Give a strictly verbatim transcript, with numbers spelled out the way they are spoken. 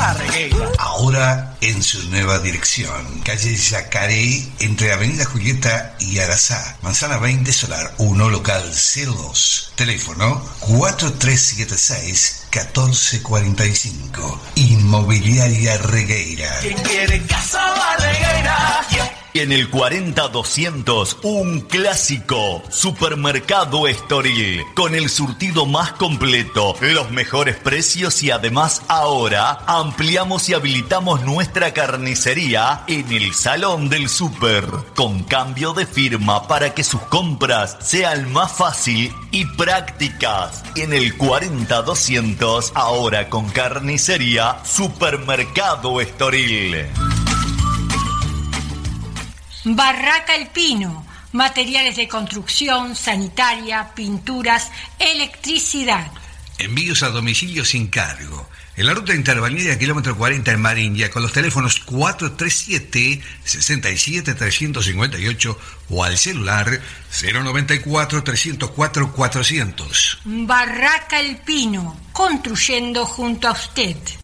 La Regueira. Ahora en su nueva dirección. Calle Yacaré, entre Avenida Julieta y Arazá. Manzana veinte, Solar uno, local cero dos. Teléfono cuatro tres siete seis, uno cuatro cuatro cinco. Inmobiliaria Regueira. ¿Quién quiere casa La Regueira? Yeah. En el cuarenta doscientos, un clásico, Supermercado Estoril, con el surtido más completo, los mejores precios y además ahora ampliamos y habilitamos nuestra carnicería en el Salón del Súper, con cambio de firma para que sus compras sean más fácil y prácticas. En el cuarenta doscientos, ahora con carnicería, Supermercado Estoril. Barraca El Pino, materiales de construcción, sanitaria, pinturas, electricidad. Envíos a domicilio sin cargo. En la ruta intervalida kilómetro cuarenta en Marinilla, con los teléfonos cuatro tres siete, seis siete tres cinco ocho o al celular cero noventa y cuatro, trescientos cuatro, cuatrocientos. Barraca El Pino, construyendo junto a usted.